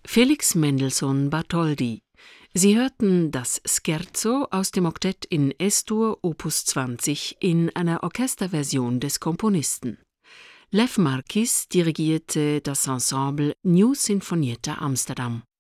Felix Mendelssohn Bartholdy. Sie hörten das Scherzo aus dem Oktett in Es-Dur Opus 20 in einer Orchesterversion des Komponisten. Lev Marquis dirigierte das Ensemble New Sinfonietta Amsterdam.